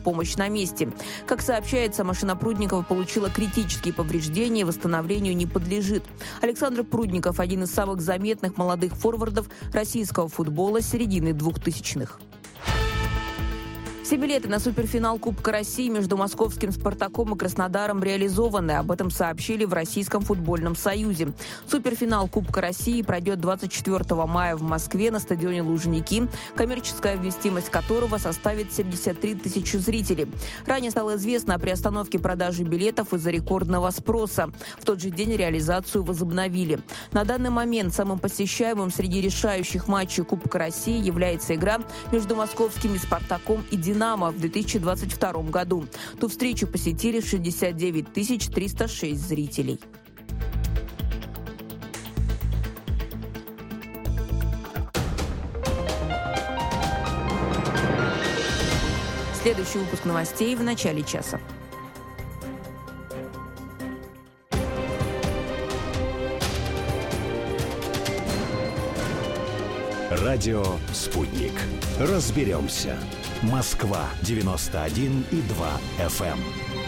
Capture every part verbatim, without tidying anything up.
помощь на месте. Как сообщается, машина Прудникова получила критические повреждения и восстановлению не подлежит. Александр Прудников – один из самых заметных молодых форвардов российского футбола середины двухтысячных. Все билеты на суперфинал Кубка России между московским «Спартаком» и Краснодаром реализованы. Об этом сообщили в Российском футбольном союзе. Суперфинал Кубка России пройдет двадцать четвёртого мая в Москве на стадионе «Лужники», коммерческая вместимость которого составит семьдесят три тысячи зрителей. Ранее стало известно о приостановке продажи билетов из-за рекордного спроса. В тот же день реализацию возобновили. На данный момент самым посещаемым среди решающих матчей Кубка России является игра между московским «Спартаком» и «Динамо» в две тысячи двадцать втором году. Ту встречу посетили шестьдесят девять тысяч триста шесть зрителей. Следующий выпуск новостей в начале часа. Радио «Спутник». Разберемся. Москва девяносто один и два эф эм.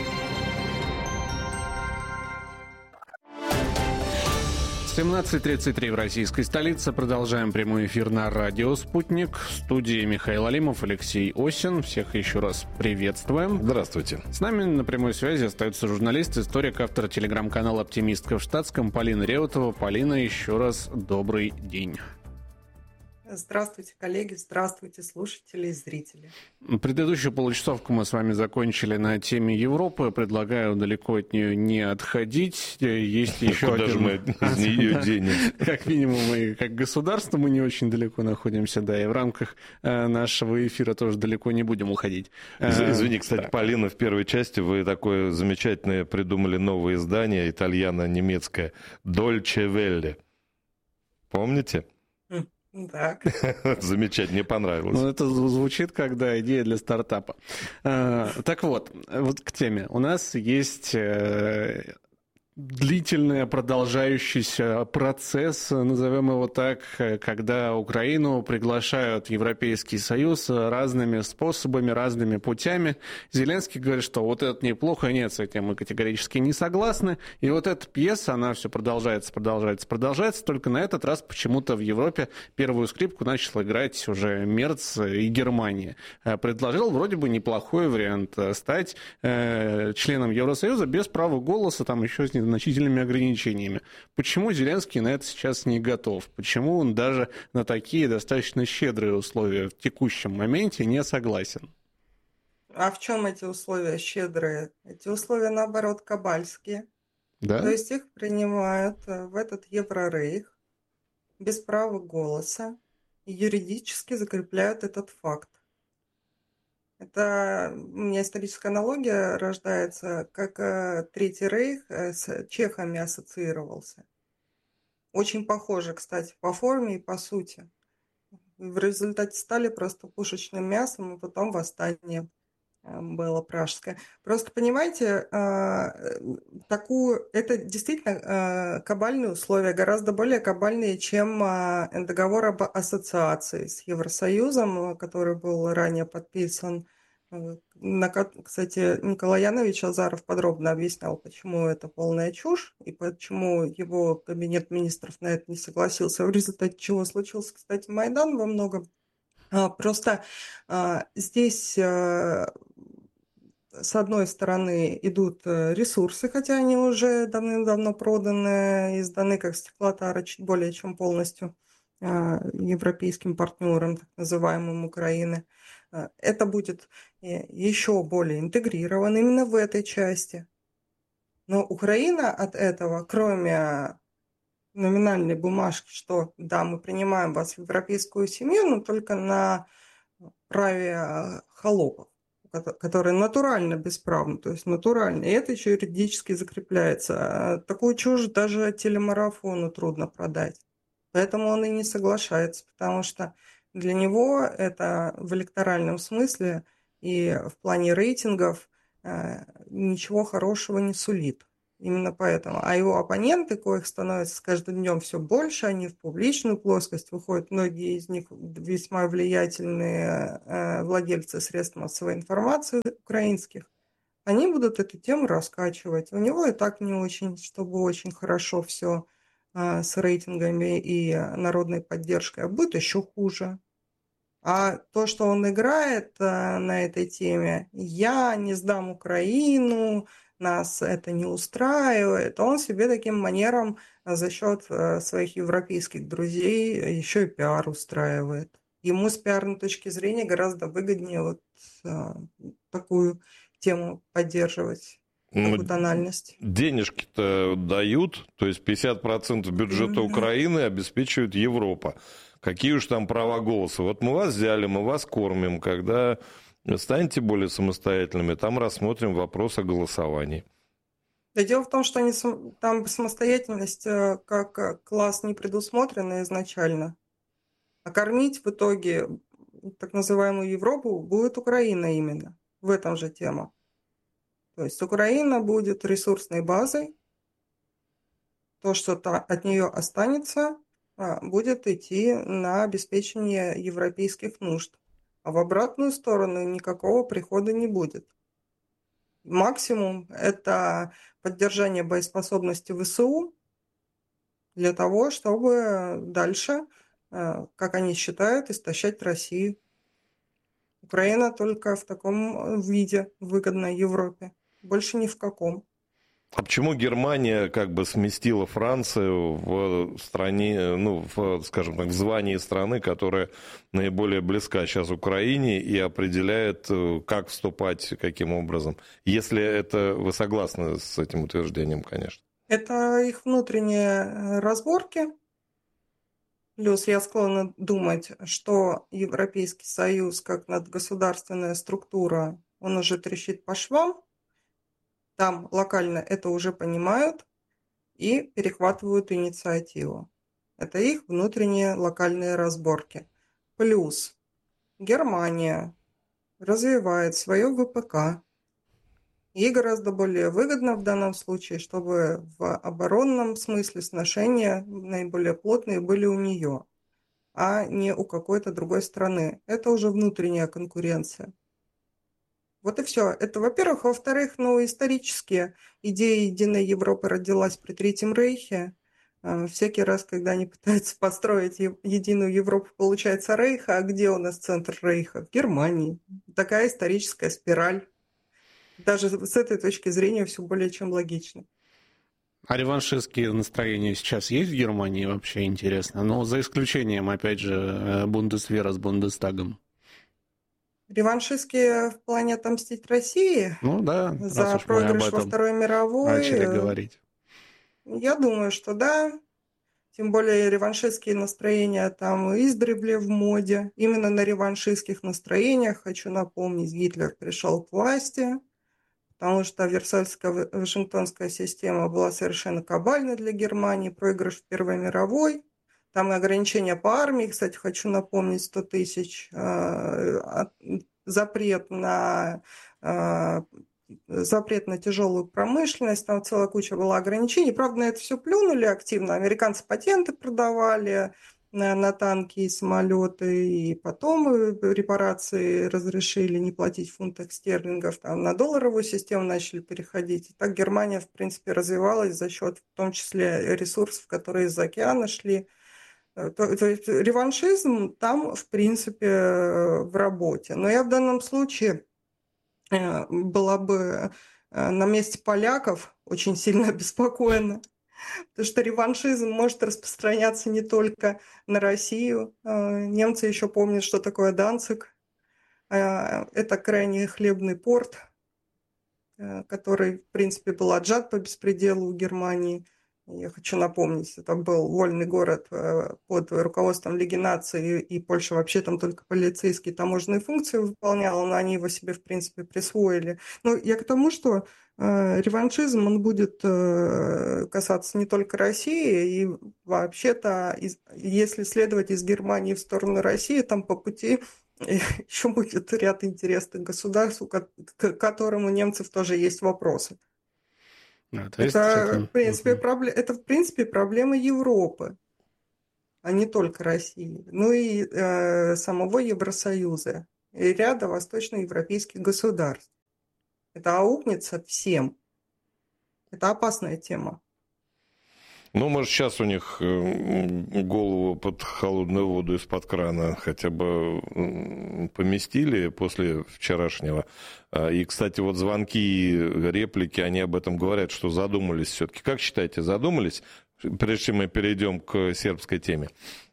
семнадцать тридцать три в российской столице. Продолжаем прямой эфир на радио «Спутник». В студии Михаил Алимов, Алексей Осин. Всех еще раз приветствуем. Здравствуйте. С нами на прямой связи остается журналист, историк, автор телеграм-канала «Оптимистка в штатском» Полина Реутова. Полина, еще раз добрый день. Здравствуйте, коллеги, здравствуйте, слушатели и зрители. Предыдущую получасовку мы с вами закончили на теме Европы. Предлагаю далеко от нее не отходить. Есть еще Куда же мы из нее денемся? Как минимум, и как государство мы не очень далеко находимся, да, и в рамках нашего эфира тоже далеко не будем уходить. Извини, кстати, Полина, в первой части вы такое замечательное придумали новое издание, итальяно-немецкое, «Дольче Велле». Помните? Так. Замечательно, мне понравилось. Ну, это звучит как, да, идея для стартапа. А, так вот, вот к теме. У нас есть э, длительный продолжающийся процесс, назовем его так, когда Украину приглашают в Европейский Союз разными способами, разными путями. Зеленский говорит, что вот это неплохо, нет, с этим мы категорически не согласны. И вот эта пьеса, она все продолжается, продолжается, продолжается. Только на этот раз почему-то в Европе первую скрипку начал играть уже Мерц и Германия. Предложил вроде бы неплохой вариант стать э, членом Евросоюза без права голоса, там еще с значительными ограничениями. Почему Зеленский на это сейчас не готов? Почему он даже на такие достаточно щедрые условия в текущем моменте не согласен? А в чем эти условия щедрые? Эти условия, наоборот, кабальские. Да? То есть их принимают в этот Еврорейх без права голоса и юридически закрепляют этот факт. Это у меня историческая аналогия рождается, как э, Третий Рейх э, с чехами ассоциировался. Очень похоже, кстати, по форме и по сути. В результате стали просто пушечным мясом, и потом восстание э, было пражское. Просто понимаете, э, такую, это действительно э, кабальные условия, гораздо более кабальные, чем э, договор об ассоциации с Евросоюзом, который был ранее подписан. Кстати, Николай Янович Азаров подробно объяснял, почему это полная чушь и почему его кабинет министров на это не согласился, в результате чего случился, кстати, Майдан во многом. Просто здесь, с одной стороны, идут ресурсы, хотя они уже давным-давно проданы и сданы как стеклотара чуть более чем полностью европейским партнерам, так называемым Украины. Это будет еще более интегрировано именно в этой части. Но Украина от этого, кроме номинальной бумажки, что да, мы принимаем вас в европейскую семью, но только на праве холопов, которые натурально бесправны, то есть натурально. И это еще юридически закрепляется. Такую чушь даже телемарафону трудно продать. Поэтому он и не соглашается, потому что для него это в электоральном смысле и в плане рейтингов э, ничего хорошего не сулит. Именно поэтому. А его оппоненты, коих становится с каждым днем все больше, они в публичную плоскость выходят. Многие из них весьма влиятельные э, владельцы средств массовой информации украинских. Они будут эту тему раскачивать. У него и так не очень, чтобы очень хорошо все э, с рейтингами и народной поддержкой, а будет еще хуже. А то, что он играет э, на этой теме, я не сдам Украину, нас это не устраивает, он себе таким манером за счет э, своих европейских друзей еще и пиар устраивает. Ему с пиарной точки зрения гораздо выгоднее вот э, такую тему поддерживать, Ну, такую тональность. денежки-то дают, то есть пятьдесят процентов бюджета Мгм. Украины обеспечивает Европа. Какие уж там права голоса. Вот мы вас взяли, мы вас кормим. Когда станете более самостоятельными, там рассмотрим вопрос о голосовании. Да дело в том, что они, сам- там самостоятельность э, как э, класс не предусмотрена изначально. А кормить в итоге так называемую Европу будет Украина именно. В этом же тема. То есть Украина будет ресурсной базой. То, что та- от нее останется, а, будет идти на обеспечение европейских нужд. А в обратную сторону никакого прихода не будет. Максимум – это поддержание боеспособности ВСУ для того, чтобы дальше, э, как они считают, истощать Россию. Украина только в таком виде выгодна Европе. Больше ни в каком. А почему Германия как бы сместила Францию в стране, ну, в, скажем так, в звании страны, которая наиболее близка сейчас Украине и определяет, как вступать, каким образом? Если это вы согласны с этим утверждением, конечно. Это их внутренние разборки. Плюс я склонна думать, что Европейский Союз, как надгосударственная структура, он уже трещит по швам. Там локально это уже понимают и перехватывают инициативу. Это их внутренние локальные разборки. Плюс Германия развивает свое ВПК. Ей гораздо более выгодно в данном случае, чтобы в оборонном смысле сношения наиболее плотные были у нее, а не у какой-то другой страны. Это уже внутренняя конкуренция. Вот и все. Это, во-первых. Во-вторых, ну, исторически идея единой Европы родилась при Третьем Рейхе. Э, Всякий раз, когда они пытаются построить е- единую Европу, получается Рейха. А где у нас центр Рейха? В Германии. Такая историческая спираль. Даже с этой точки зрения все более чем логично. А реваншистские настроения сейчас есть в Германии, вообще интересно? Ну, за исключением, опять же, э, Бундесвера с Бундестагом. Реваншистские в плане отомстить России Ну да, раз за уж мы об проигрыш во этом Второй мировой, начали э, говорить. я думаю, что да. Тем более реваншистские настроения там издревле в моде. Именно на реваншистских настроениях, хочу напомнить, Гитлер пришел к власти, потому что Версальская Вашингтонская система была совершенно кабальной для Германии, проигрыш в Первой мировой. Там и ограничения по армии, кстати, хочу напомнить, сто тысяч, э, запрет на, э, запрет на тяжелую промышленность, там целая куча была ограничений. Правда, на это все плюнули активно. Американцы патенты продавали на, на танки и самолеты, и потом репарации разрешили не платить в фунтах стерлингов, там на долларовую систему начали переходить. И так Германия, в принципе, развивалась за счет, в том числе, ресурсов, которые из океана шли. То, то есть реваншизм там, в принципе, в работе. Но я в данном случае э, была бы э, на месте поляков очень сильно обеспокоена, потому что реваншизм может распространяться не только на Россию. Э, Немцы еще помнят, что такое Данциг. Э, Это крайне хлебный порт, э, который, в принципе, был отжат по беспределу у Германии. Я хочу напомнить, это был вольный город э, под руководством Лиги наций, и Польша вообще там только полицейские таможенные функции выполняла, но они его себе, в принципе, присвоили. Но я к тому, что э, реваншизм, он будет э, касаться не только России, и вообще-то, из, если следовать из Германии в сторону России, там по пути еще будет ряд интересных государств, к которым у немцев тоже есть вопросы. А, то есть Это, в принципе, это... пробле- это, в принципе, проблема Европы, а не только России. Ну и э, самого Евросоюза и ряда восточноевропейских государств. Это аукнется всем. Это опасная тема. Ну, может, сейчас у них э, голову под холодную воду из-под крана хотя бы поместили после вчерашнего. И, кстати, вот звонки, реплики, они об этом говорят, что задумались все-таки. Как считаете, задумались, прежде чем мы перейдем к сербской теме?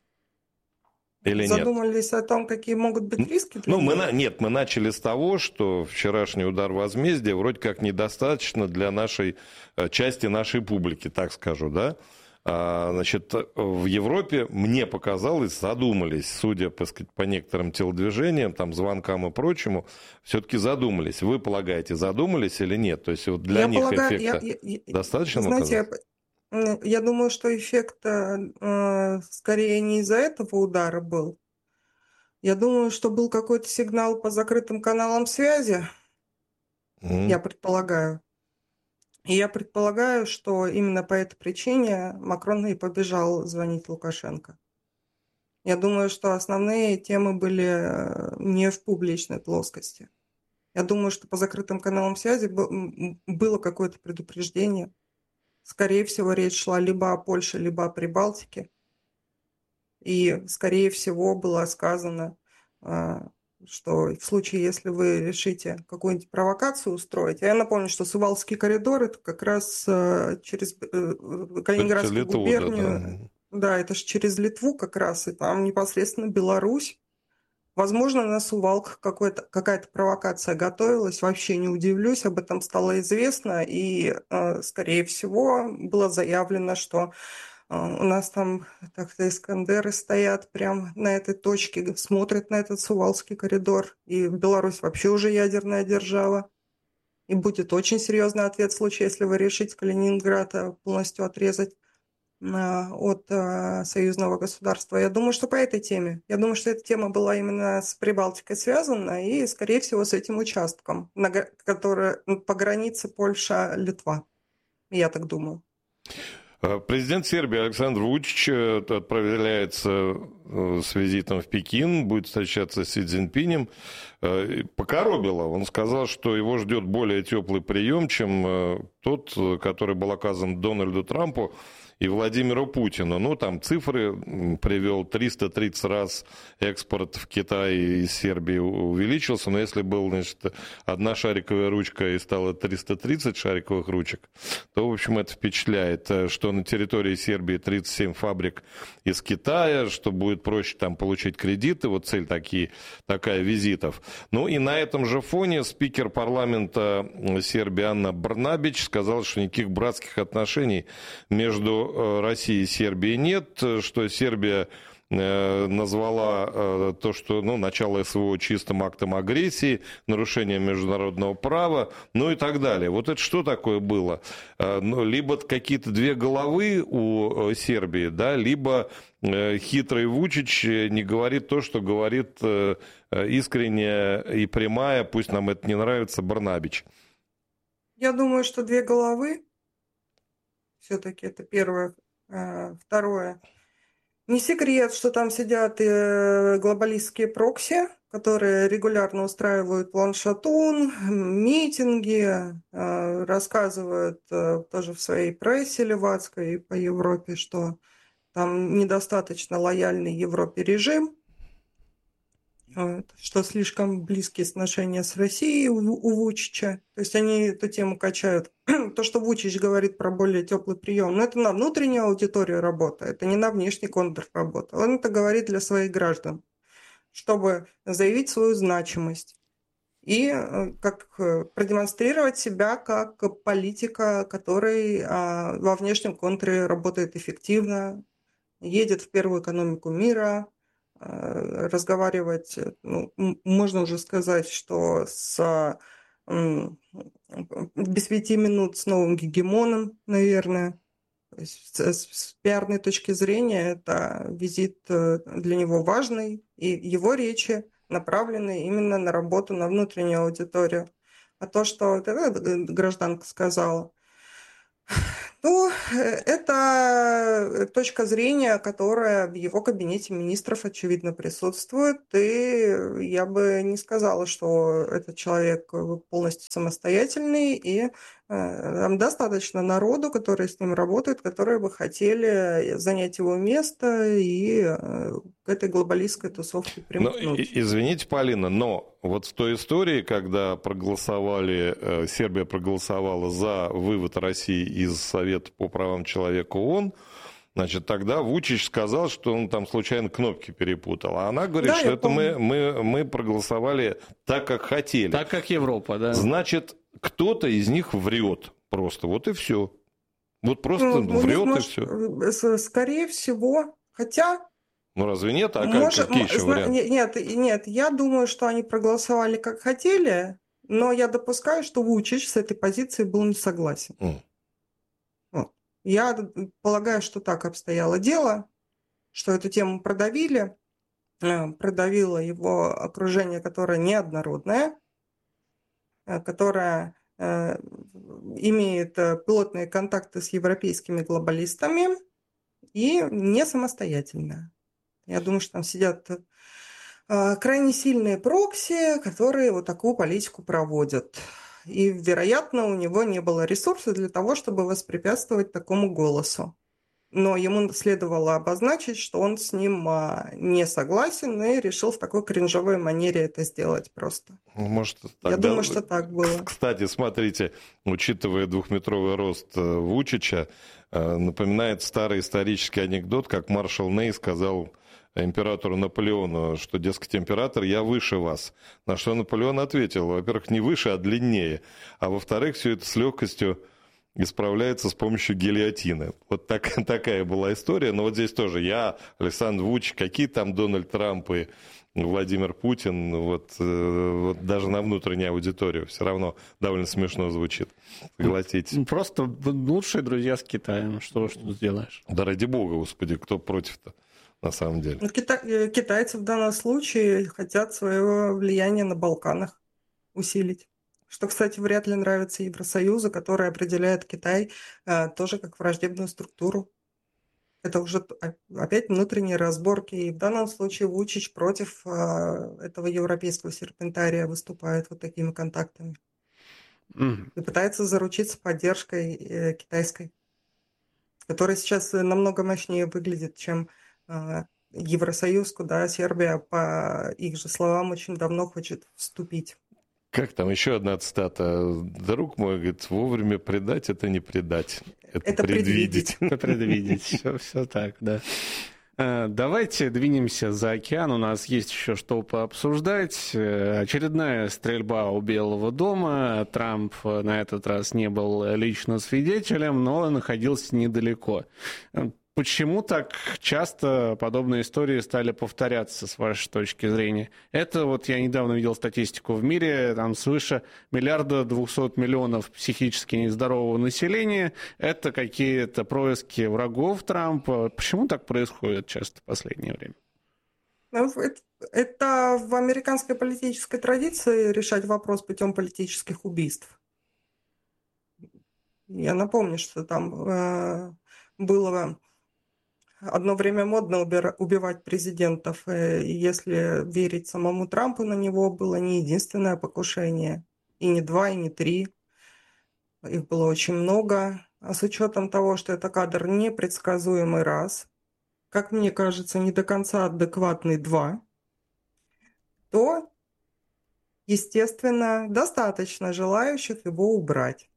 Или нет? Задумались о том, какие могут быть риски для Ну, мы них? на... Нет, мы начали с того, что вчерашний удар возмездия вроде как недостаточно для нашей части нашей публики, так скажу, да? А, значит, в Европе, мне показалось, задумались, судя, так сказать, по некоторым телодвижениям, там, звонкам и прочему, все-таки задумались. Вы полагаете, задумались или нет? То есть вот для Я них полагаю, эффекта я, я, достаточно знаете, я, оказалось? я думаю, что эффект э, скорее не из-за этого удара был. Я думаю, что был какой-то сигнал по закрытым каналам связи, Mm. я предполагаю. И я предполагаю, что именно по этой причине Макрон и побежал звонить Лукашенко. Я думаю, что основные темы были не в публичной плоскости. Я думаю, что по закрытым каналам связи было какое-то предупреждение. Скорее всего, речь шла либо о Польше, либо о Прибалтике. И, скорее всего, было сказано, что в случае, если вы решите какую-нибудь провокацию устроить, а я напомню, что Сувалский коридор – это как раз через Калининградскую Литву, губернию, да, да. да, это же через Литву как раз, и там непосредственно Беларусь. Возможно, на Сувалках какая-то провокация готовилась, вообще не удивлюсь, об этом стало известно, и, скорее всего, было заявлено, что у нас там так-то Искандеры стоят прямо на этой точке, смотрят на этот Сувалский коридор. И Беларусь вообще уже ядерная держава. И будет очень серьезный ответ в случае, если вы решите Калининград полностью отрезать от союзного государства. Я думаю, что по этой теме. Я думаю, что эта тема была именно с Прибалтикой связана и, скорее всего, с этим участком, который по границе Польша-Литва. Я так думаю. Президент Сербии Александр Вучич отправляется с визитом в Пекин, будет встречаться с Си Цзиньпинем. Покоробило. Он сказал, что его ждет более теплый прием, чем тот, который был оказан Дональду Трампу и Владимиру Путину. Ну, там цифры привел, триста тридцать раз экспорт в Китай из Сербии увеличился, но если была, значит, одна шариковая ручка и стало триста тридцать шариковых ручек, то, в общем, это впечатляет, что на территории Сербии тридцать семь фабрик из Китая, что будет проще там получить кредиты, вот цель такие, такая визитов. Ну, и на этом же фоне спикер парламента Сербии Анна Брнабич сказала, что никаких братских отношений между России и Сербии нет, что Сербия назвала то, что ну, начало СВО чистым актом агрессии, нарушением международного права, ну и так далее. Вот это что такое было? Ну, либо какие-то две головы у Сербии, да, либо хитрый Вучич не говорит то, что говорит искренне и прямая, пусть нам это не нравится, Брнабич. Я думаю, что две головы. Все-таки это первое. Второе. Не секрет, что там сидят и глобалистские прокси, которые регулярно устраивают планшатун, митинги, рассказывают тоже в своей прессе левацкой и по Европе, что там недостаточно лояльный Европе режим, что слишком близкие отношения с Россией у, у Вучича. То есть они эту тему качают. То, что Вучич говорит про более теплый прием, но это на внутреннюю аудиторию работа, это не на внешний контур работа. Он это говорит для своих граждан, чтобы заявить свою значимость и как продемонстрировать себя как политика, который во внешнем контуре работает эффективно, едет в первую экономику мира, разговаривать, ну, можно уже сказать, что с без пяти минут с новым гегемоном, наверное. То есть с, с пиарной точки зрения это визит для него важный, и его речи направлены именно на работу на внутреннюю аудиторию. А то, что гражданка сказала, Ну, это точка зрения, которая в его кабинете министров, очевидно, присутствует, и я бы не сказала, что этот человек полностью самостоятельный, и там достаточно народу, который с ним работает, которые бы хотели занять его место и к этой глобалистской тусовке примкнуть. Но, извините, Полина, но вот в той истории, когда проголосовали, Сербия проголосовала за вывод России из Совета по правам человека ООН, значит, тогда Вучич сказал, что он там случайно кнопки перепутал. А она говорит, да, что это мы, мы, мы проголосовали так, как хотели. Так, как Европа, да. Значит, кто-то из них врет просто. Вот и все. Вот просто ну, врет может, и все. Скорее всего, хотя... Ну, разве нет? А Может, какие еще варианты? Нет, нет, я думаю, что они проголосовали как хотели, но я допускаю, что Вучич с этой позиции был не согласен. Mm. Вот. Я полагаю, что так обстояло дело, что эту тему продавили, продавило его окружение, которое неоднородное, которое э, имеет плотные контакты с европейскими глобалистами и не самостоятельное. Я думаю, что там сидят э, крайне сильные прокси, которые вот такую политику проводят. И, вероятно, у него не было ресурсов для того, чтобы воспрепятствовать такому голосу. Но ему следовало обозначить, что он с ним э, не согласен, и решил в такой кринжовой манере это сделать просто. Может, тогда... Я думаю, что так было. Кстати, смотрите, учитывая двухметровый рост Вучича, э, напоминает старый исторический анекдот, как маршал Ней сказал императору Наполеону, что, дескать, император, я выше вас. На что Наполеон ответил, во-первых, не выше, а длиннее, а во-вторых, все это с легкостью исправляется с помощью гильотины. Вот так, такая была история. Но вот здесь тоже я, Александр Вучич, какие там Дональд Трамп и Владимир Путин, вот, вот даже на внутреннюю аудиторию все равно довольно смешно звучит. Согласитесь. Просто лучшие друзья с Китаем. Что, что сделаешь? Да ради бога, господи, кто против-то? На самом деле. Ну, кита... Китайцы в данном случае хотят свое влияние на Балканах усилить. Что, кстати, вряд ли нравится Евросоюзу, который определяет Китай э, тоже как враждебную структуру. Это уже опять внутренние разборки. И в данном случае Вучич против э, этого европейского серпентария выступает вот такими контактами. Mm. И пытается заручиться поддержкой э, китайской, которая сейчас намного мощнее выглядит, чем Евросоюз, куда Сербия, по их же словам, очень давно хочет вступить. Как там еще одна цитата? Друг мой говорит, вовремя предать – это не предать, это, это предвидеть. Это предвидеть, все, все так, да. Давайте двинемся за океан, у нас есть еще что пообсуждать. Очередная стрельба у Белого дома. Трамп на этот раз не был лично свидетелем, но находился недалеко. Почему так часто подобные истории стали повторяться, с вашей точки зрения? Это вот я недавно видел статистику в мире, там свыше миллиарда двухсот миллионов психически нездорового населения. Это какие-то происки врагов Трампа. Почему так происходит часто в последнее время? Это, это в американской политической традиции решать вопрос путем политических убийств. Я напомню, что там э, было... Одно время модно убивать президентов, и если верить самому Трампу, на него было не единственное покушение, и не два, и не три, их было очень много. А с учетом того, что это кадр непредсказуемый раз, как мне кажется, не до конца адекватный два, то, естественно, достаточно желающих его убрать.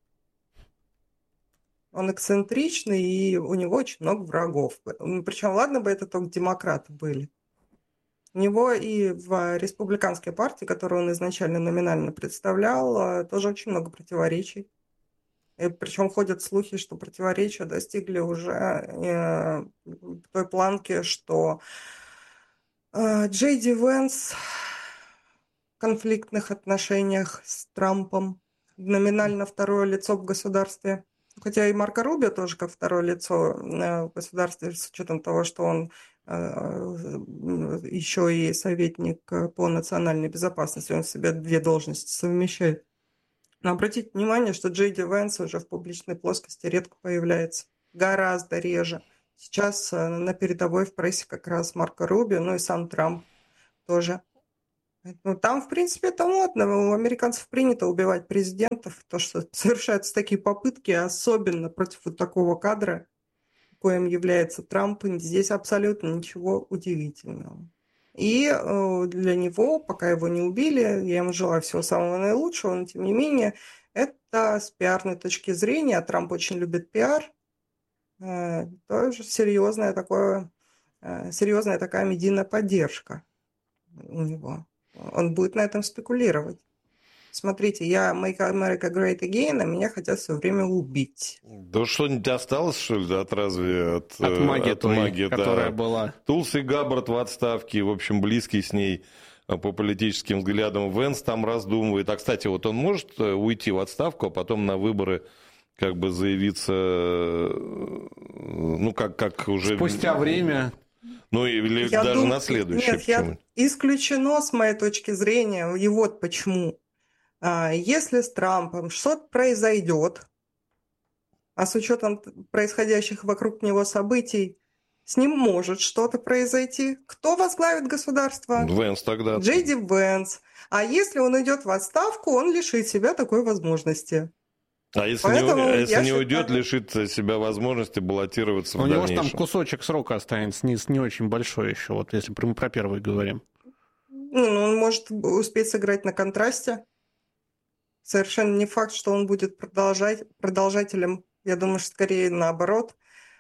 Он эксцентричный, и у него очень много врагов. Причем, ладно бы это только демократы были. У него и в республиканской партии, которую он изначально номинально представлял, тоже очень много противоречий. И причем ходят слухи, что противоречия достигли уже той планки, что Джей Ди Венс в конфликтных отношениях с Трампом, номинально второе лицо в государстве. Хотя и Марко Рубио тоже как второе лицо в государстве, с учетом того, что он еще и советник по национальной безопасности, он в себе две должности совмещает. Но обратите внимание, что Джей Ди Вэнс уже в публичной плоскости редко появляется. Гораздо реже. Сейчас на передовой в прессе как раз Марко Рубио, ну и сам Трамп тоже. Ну, там, в принципе, это модно. У американцев принято убивать президентов. То, что совершаются такие попытки, особенно против вот такого кадра, коим является Трамп, здесь абсолютно ничего удивительного. И э, для него, пока его не убили, я ему желаю всего самого наилучшего, но тем не менее, это с пиарной точки зрения, а Трамп очень любит пиар, э, тоже серьезная, такое, э, серьезная такая медийная поддержка у него. Он будет на этом спекулировать. Смотрите, я Make America Great Again, а меня хотят все время убить. Да что-нибудь осталось, что ли, от разве? От, от магии, от той, магии которая да. была. Тулси Габбард в отставке, в общем, близкий с ней по политическим взглядам. Вэнс там раздумывает. А, кстати, вот он может уйти в отставку, а потом на выборы как бы заявиться, ну, как, как уже... Спустя время... Ну, или я даже думаю, на следующее. Нет, я... исключено с моей точки зрения, и вот почему. Если с Трампом что-то произойдет, а с учетом происходящих вокруг него событий, с ним может что-то произойти. Кто возглавит государство? Вэнс тогда. Джей Ди Вэнс. А если он идет в отставку, он лишит себя такой возможности. А если, не, а если не уйдет, считаю... лишит себя возможности баллотироваться в дальнейшем? У него же там кусочек срока останется не, не очень большой еще, вот если мы про первый говорим. Ну, он может успеть сыграть на контрасте. Совершенно не факт, что он будет продолжать, продолжателем, я думаю, что скорее наоборот,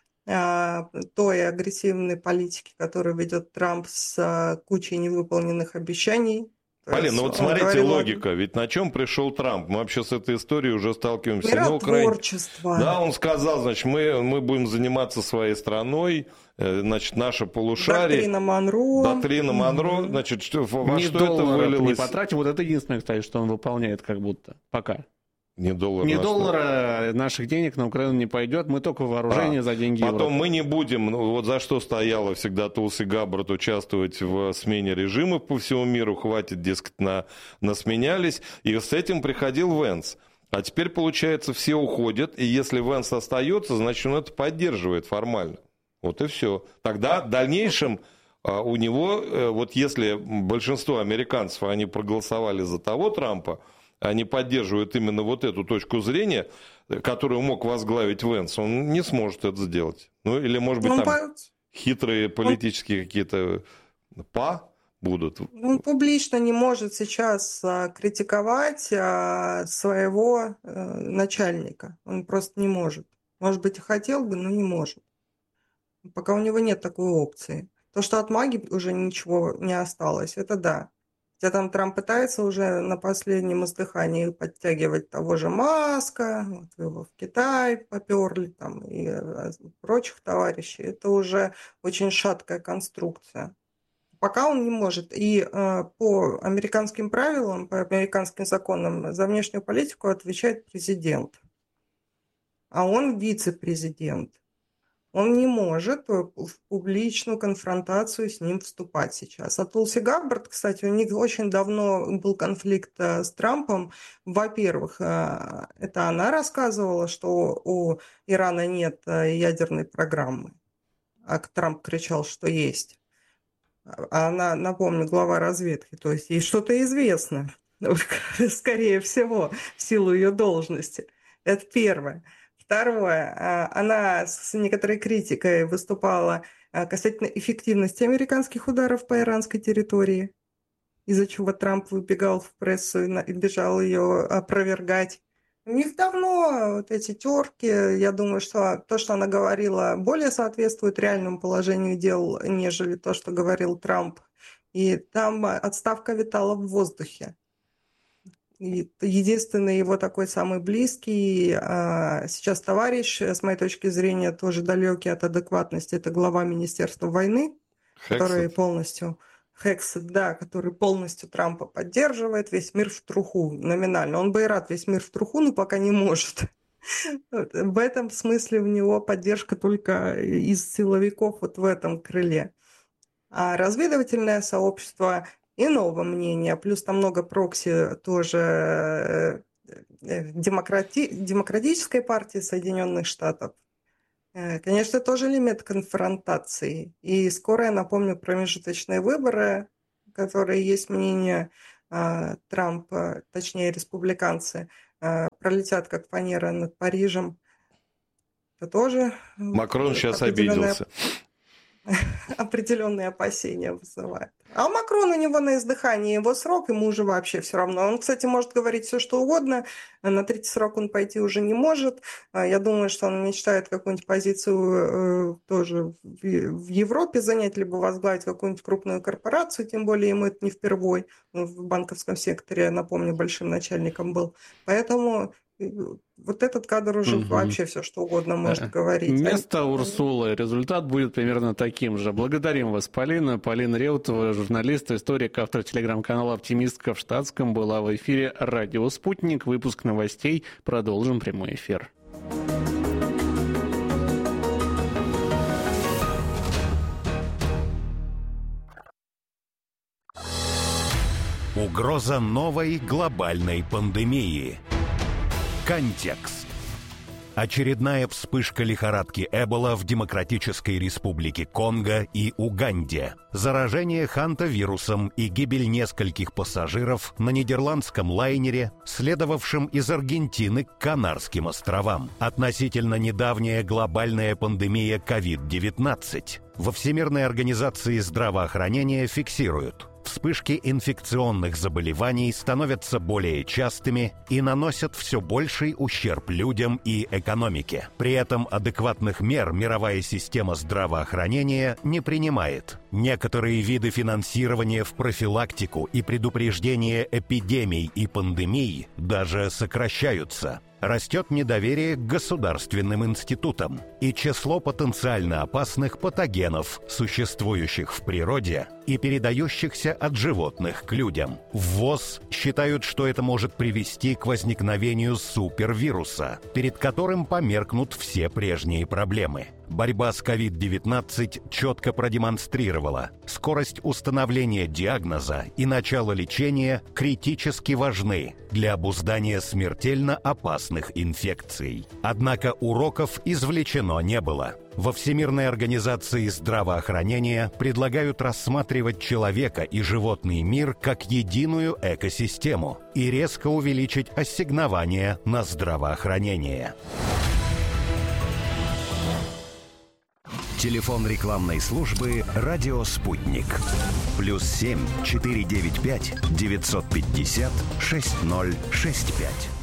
той агрессивной политики, которую ведет Трамп с кучей невыполненных обещаний. Полин, ну вот смотрите, говорил, логика. Ведь на чем пришел Трамп? Мы вообще с этой историей уже сталкиваемся. Миротворчество. Украине... Да, он сказал, значит, мы, мы будем заниматься своей страной, значит, наше полушарие. Доктрина Монро. Доктрина Монро, значит, что, во ни что это вылилось? Не потратим. Вот это единственное, кстати, что он выполняет как будто пока. Ни доллара, Ни доллара наших денег на Украину не пойдет, мы только вооружение а, за деньги Потом Европы. Мы не будем, ну, вот за что стояла всегда Тулси Габбард, участвовать в смене режимов по всему миру, хватит, дескать, на, насменялись, и с этим приходил Вэнс. А теперь, получается, все уходят, и если Вэнс остается, значит, он это поддерживает формально. Вот и все. Тогда в дальнейшем у него, вот если большинство американцев, они проголосовали за того Трампа, они поддерживают именно вот эту точку зрения, которую мог возглавить Вэнс, он не сможет это сделать. Ну, или, может быть, он там по... хитрые политические он... какие-то па будут. Он публично не может сейчас критиковать своего начальника. Он просто не может. Может быть, и хотел бы, но не может. Пока у него нет такой опции. То, что от маги уже ничего не осталось, это да. Хотя там Трамп пытается уже на последнем издыхании подтягивать того же Маска, вот его в Китай поперли, там, и прочих товарищей. Это уже очень шаткая конструкция. Пока он не может. И э, по американским правилам, по американским законам за внешнюю политику отвечает президент. А он вице-президент. Он не может в публичную конфронтацию с ним вступать сейчас. А Тулси Габбард, кстати, у них очень давно был конфликт с Трампом. Во-первых, это она рассказывала, что у Ирана нет ядерной программы, а Трамп кричал, что есть. А она, напомню, глава разведки, то есть ей что-то известно, скорее всего, в силу ее должности. Это первое. Второе, она с некоторой критикой выступала касательно эффективности американских ударов по иранской территории, из-за чего Трамп выбегал в прессу и бежал ее опровергать. У них давно вот эти терки, я думаю, что то, что она говорила, более соответствует реальному положению дел, нежели то, что говорил Трамп. И там отставка витала в воздухе. И единственный его такой самый близкий а, сейчас товарищ, с моей точки зрения, тоже далекий от адекватности, это глава Министерства войны, Хексет. который полностью... Хексет, да, который полностью Трампа поддерживает, весь мир в труху, номинально. Он бы и рад весь мир в труху, но пока не может. В этом смысле у него поддержка только из силовиков вот в этом крыле. А разведывательное сообщество иного мнения, плюс там много прокси тоже демократи... демократической партии Соединенных Штатов. Конечно, это тоже элемент конфронтации. И скоро, я напомню, промежуточные выборы, которые есть мнение Трампа, точнее республиканцы, пролетят как фанера над Парижем. Это тоже... Макрон сейчас обиделся. Определенные опасения вызывает. А Макрон, у него на издыхании его срок, ему уже вообще все равно. Он, кстати, может говорить все, что угодно. На третий срок он пойти уже не может. Я думаю, что он мечтает какую-нибудь позицию э, тоже в Европе занять, либо возглавить какую-нибудь крупную корпорацию, тем более ему это не впервой. В банковском секторе, я напомню, большим начальником был. Поэтому... Вот этот кадр уже угу. вообще все, что угодно может да. говорить. Вместо Урсулы результат будет примерно таким же. Благодарим вас, Полина. Полина Реутова, журналист, историк, автор телеграм-канала «Оптимистка в штатском», была в эфире «Радио Спутник». Выпуск новостей. Продолжим прямой эфир. Угроза новой глобальной пандемии. Контекст. Очередная вспышка лихорадки Эбола в Демократической Республике Конго и Уганде. Заражение хантавирусом и гибель нескольких пассажиров на нидерландском лайнере, следовавшем из Аргентины к Канарским островам. Относительно недавняя глобальная пандемия ковид девятнадцать. Во Всемирной организации здравоохранения фиксируют: вспышки инфекционных заболеваний становятся более частыми и наносят все больший ущерб людям и экономике. При этом адекватных мер мировая система здравоохранения не принимает. Некоторые виды финансирования в профилактику и предупреждение эпидемий и пандемий даже сокращаются. Растет недоверие к государственным институтам, и число потенциально опасных патогенов, существующих в природе и передающихся от животных к людям. В ВОЗ считают, что это может привести к возникновению супервируса, перед которым померкнут все прежние проблемы. Борьба с ковид девятнадцать четко продемонстрировала: скорость установления диагноза и начало лечения критически важны для обуздания смертельно опасных инфекций. Однако уроков извлечено не было. Во Всемирной организации здравоохранения предлагают рассматривать человека и животный мир как единую экосистему и резко увеличить ассигнования на здравоохранение. Телефон рекламной службы «Радио Спутник». Плюс семь четыре девять пять девятьсот пятьдесят шесть ноль шесть пять.